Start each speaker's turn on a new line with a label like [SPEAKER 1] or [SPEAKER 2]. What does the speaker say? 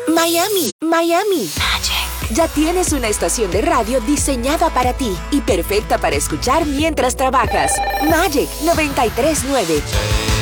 [SPEAKER 1] Miami, Miami. Ya tienes una estación de radio diseñada para ti y perfecta para escuchar mientras trabajas. Magic 93.9.